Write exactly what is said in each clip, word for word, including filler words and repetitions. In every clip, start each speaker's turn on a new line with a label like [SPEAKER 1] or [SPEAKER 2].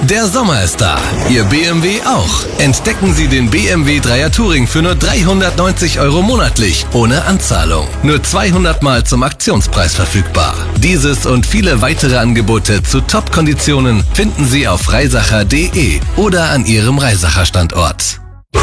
[SPEAKER 1] Der Sommer ist da. Ihr B M W auch. Entdecken Sie den B M W dreier Touring für nur dreihundertneunzig Euro monatlich, ohne Anzahlung. Nur zweihundert Mal zum Aktionspreis verfügbar. Dieses und viele weitere Angebote zu Top-Konditionen finden Sie auf reisacher punkt de oder an Ihrem Reisacher-Standort.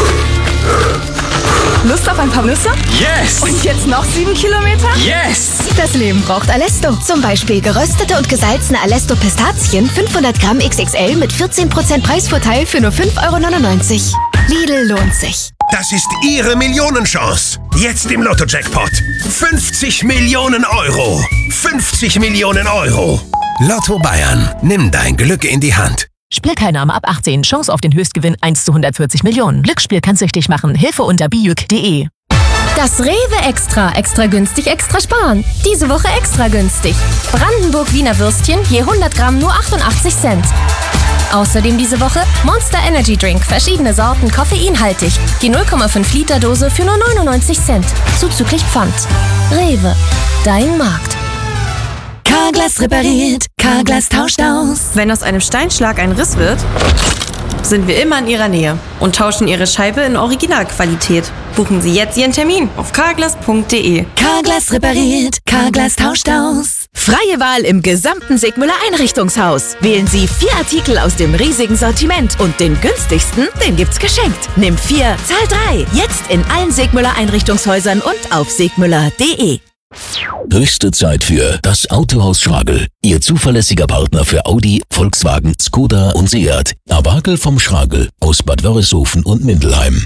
[SPEAKER 2] Lust auf ein paar Nüsse?
[SPEAKER 3] Yes!
[SPEAKER 2] Und jetzt noch sieben Kilometer?
[SPEAKER 3] Yes!
[SPEAKER 4] Das Leben braucht Alesto. Zum Beispiel geröstete und gesalzene Alesto Pistazien fünfhundert Gramm X X L mit vierzehn Prozent Preisvorteil für nur fünf Euro neunundneunzig. Lidl lohnt sich.
[SPEAKER 5] Das ist Ihre Millionenchance. Jetzt im Lotto-Jackpot. fünfzig Millionen Euro. fünfzig Millionen Euro. Lotto Bayern. Nimm dein Glück in die Hand.
[SPEAKER 6] Spielteilnahme ab achtzehn. Chance auf den Höchstgewinn eins zu hundertvierzig Millionen. Glücksspiel kann süchtig machen. Hilfe unter bijuk punkt de.
[SPEAKER 7] Das Rewe Extra. Extra günstig, extra sparen. Diese Woche extra günstig. Brandenburg Wiener Würstchen je hundert Gramm nur achtundachtzig Cent. Außerdem diese Woche Monster Energy Drink. Verschiedene Sorten, koffeinhaltig. Die null Komma fünf Liter Dose für nur neunundneunzig Cent. Zuzüglich Pfand. Rewe. Dein Markt.
[SPEAKER 8] Carglass repariert, Carglass tauscht aus.
[SPEAKER 2] Wenn aus einem Steinschlag ein Riss wird, sind wir immer in Ihrer Nähe und tauschen Ihre Scheibe in Originalqualität. Buchen Sie jetzt Ihren Termin auf carglass punkt de.
[SPEAKER 8] Carglass repariert, Carglass tauscht aus.
[SPEAKER 9] Freie Wahl im gesamten Sigmüller Einrichtungshaus. Wählen Sie vier Artikel aus dem riesigen Sortiment und den günstigsten, den gibt's geschenkt. Nimm vier, zahl drei. Jetzt in allen Sigmüller Einrichtungshäusern und auf sigmüller punkt de.
[SPEAKER 10] Höchste Zeit für das Autohaus Schragel. Ihr zuverlässiger Partner für Audi, Volkswagen, Skoda und Seat. Abagel vom Schragel aus Bad Wörishofen und Mindelheim.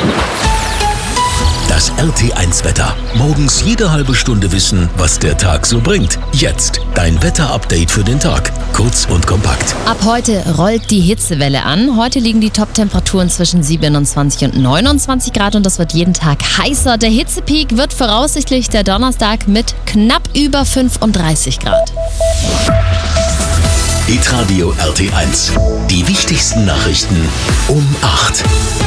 [SPEAKER 10] Das R T eins Wetter. Morgens jede halbe Stunde wissen, was der Tag so bringt. Jetzt dein Wetter-Update für den Tag. Kurz und kompakt.
[SPEAKER 11] Ab heute rollt die Hitzewelle an. Heute liegen die Top-Temperaturen zwischen siebenundzwanzig und neunundzwanzig Grad und das wird jeden Tag heißer. Der Hitzepeak wird voraussichtlich der Donnerstag mit knapp über fünfunddreißig Grad.
[SPEAKER 10] Hitradio R T eins. Die wichtigsten Nachrichten um acht.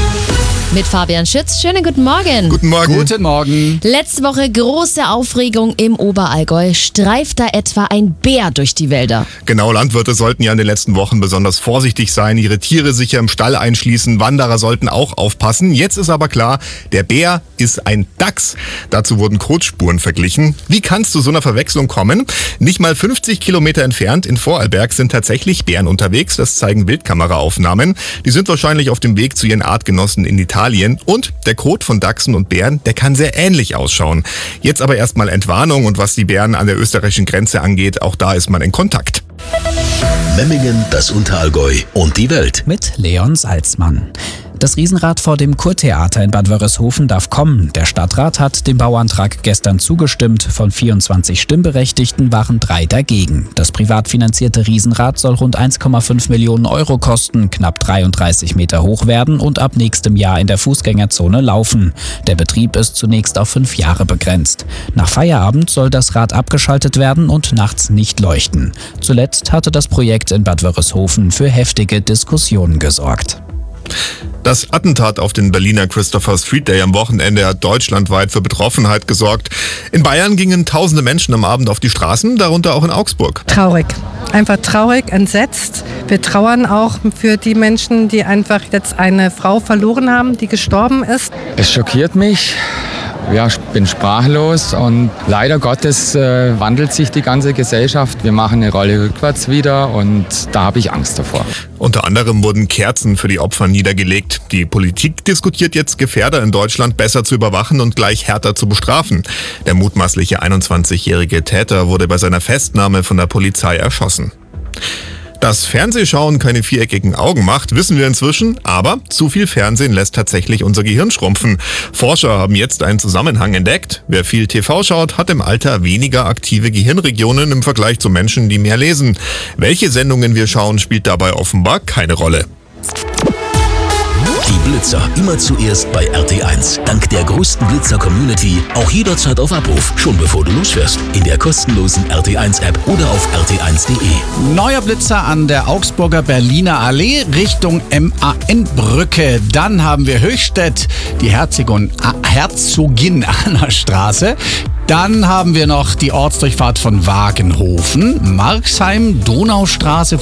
[SPEAKER 11] Mit Fabian Schütz. Schönen guten Morgen.
[SPEAKER 12] Guten Morgen.
[SPEAKER 13] Guten Morgen.
[SPEAKER 11] Letzte Woche große Aufregung im Oberallgäu. Streift da etwa ein Bär durch die Wälder?
[SPEAKER 12] Genau, Landwirte sollten ja in den letzten Wochen besonders vorsichtig sein, ihre Tiere sicher im Stall einschließen. Wanderer sollten auch aufpassen. Jetzt ist aber klar, der Bär ist ein Dachs. Dazu wurden Kotspuren verglichen. Wie kann es zu so einer Verwechslung kommen? Nicht mal fünfzig Kilometer entfernt in Vorarlberg sind tatsächlich Bären unterwegs. Das zeigen Wildkameraaufnahmen. Die sind wahrscheinlich auf dem Weg zu ihren Artgenossen in Italien. Und der Kot von Dachsen und Bären, der kann sehr ähnlich ausschauen. Jetzt aber erstmal Entwarnung und was die Bären an der österreichischen Grenze angeht, auch da ist man in Kontakt.
[SPEAKER 10] Memmingen, das Unterallgäu und die Welt.
[SPEAKER 13] Mit Leon Salzmann. Das Riesenrad vor dem Kurtheater in Bad Wörishofen darf kommen. Der Stadtrat hat dem Bauantrag gestern zugestimmt. Von vierundzwanzig Stimmberechtigten waren drei dagegen. Das privat finanzierte Riesenrad soll rund eins Komma fünf Millionen Euro kosten, knapp dreiunddreißig Meter hoch werden und ab nächstem Jahr in der Fußgängerzone laufen. Der Betrieb ist zunächst auf fünf Jahre begrenzt. Nach Feierabend soll das Rad abgeschaltet werden und nachts nicht leuchten. Zuletzt hatte das Projekt in Bad Wörishofen für heftige Diskussionen gesorgt.
[SPEAKER 12] Das Attentat auf den Berliner Christopher Street Day am Wochenende hat deutschlandweit für Betroffenheit gesorgt. In Bayern gingen tausende Menschen am Abend auf die Straßen, darunter auch in Augsburg.
[SPEAKER 14] Traurig. Einfach traurig, entsetzt. Wir trauern auch für die Menschen, die einfach jetzt eine Frau verloren haben, die gestorben ist.
[SPEAKER 15] Es schockiert mich. Ja, ich bin sprachlos und leider Gottes äh, wandelt sich die ganze Gesellschaft. Wir machen eine Rolle rückwärts wieder und da habe ich Angst davor.
[SPEAKER 12] Unter anderem wurden Kerzen für die Opfer niedergelegt. Die Politik diskutiert jetzt, Gefährder in Deutschland besser zu überwachen und gleich härter zu bestrafen. Der mutmaßliche einundzwanzigjährige Täter wurde bei seiner Festnahme von der Polizei erschossen. Dass Fernsehschauen keine viereckigen Augen macht, wissen wir inzwischen, aber zu viel Fernsehen lässt tatsächlich unser Gehirn schrumpfen. Forscher haben jetzt einen Zusammenhang entdeckt. Wer viel T V schaut, hat im Alter weniger aktive Gehirnregionen im Vergleich zu Menschen, die mehr lesen. Welche Sendungen wir schauen, spielt dabei offenbar keine Rolle.
[SPEAKER 10] Die Blitzer immer zuerst bei R T eins. Dank der größten Blitzer-Community auch jederzeit auf Abruf, schon bevor du losfährst. In der kostenlosen R T eins App oder auf r t eins punkt de.
[SPEAKER 16] Neuer Blitzer an der Augsburger Berliner Allee Richtung M A N-Brücke. Dann haben wir Höchstädt, die Herzogin, Herzogin Anna Straße. Dann haben wir noch die Ortsdurchfahrt von Wagenhofen, Marxheim, Donaustraße